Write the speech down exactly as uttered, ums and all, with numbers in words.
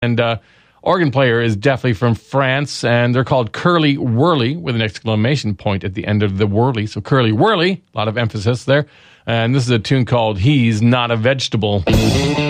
And uh, organ player is definitely from France, and they're called Curly Wurly with an exclamation point at the end of the whirly. So Curly Wurly, a lot of emphasis there. And this is a tune called He's Not a Vegetable.